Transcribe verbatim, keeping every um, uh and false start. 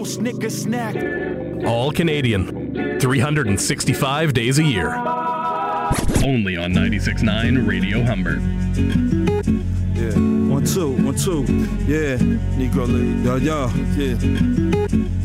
Snicker snack. All Canadian, three hundred sixty-five days a year. Only on ninety-six point nine Radio Humber. Yeah, one, two, one, two. Yeah, Negro League. Yo, yo, yeah.